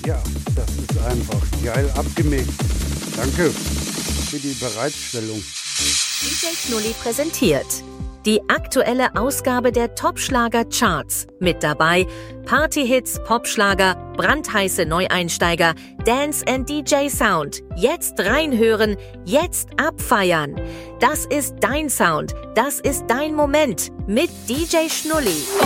Ja, das ist einfach geil abgemixt. Danke für die Bereitstellung. DJ Schnulli präsentiert die aktuelle Ausgabe der Top-Schlager-Charts. Mit dabei Partyhits, Popschlager, brandheiße Neueinsteiger, Dance and DJ Sound. Jetzt reinhören, jetzt abfeiern. Das ist dein Sound, das ist dein Moment mit DJ Schnulli.